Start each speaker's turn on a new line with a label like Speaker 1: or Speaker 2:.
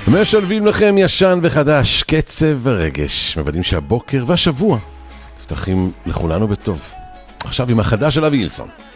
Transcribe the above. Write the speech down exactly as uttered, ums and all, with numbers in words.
Speaker 1: משלבים לכם ישן וחדש, קצב ורגש, מוודאים שהבוקר והשבוע נפתחים לכולנו בטוב. עכשיו עם החדש של אבי הילסון.